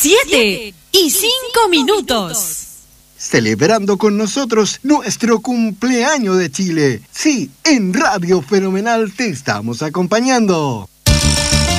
7:05. Celebrando con nosotros nuestro cumpleaños de Chile. Sí, en Radio Fenomenal te estamos acompañando.